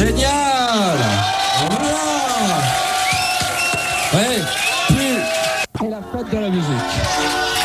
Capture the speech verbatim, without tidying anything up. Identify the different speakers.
Speaker 1: Génial. Voilà. Ouais, plus...
Speaker 2: Et la fête de la musique.